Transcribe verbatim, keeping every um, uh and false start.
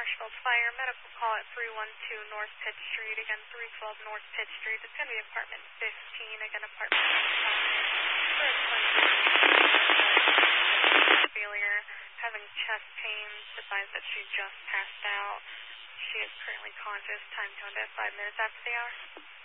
Marshfield Fire, medical call at three one two North Pitt Street, again three twelve North Pitt Street. It's going to be apartment fifteen, again apartment five. Failure, having chest pains, advised that she just passed out. She is currently conscious, time to end at five minutes after the hour.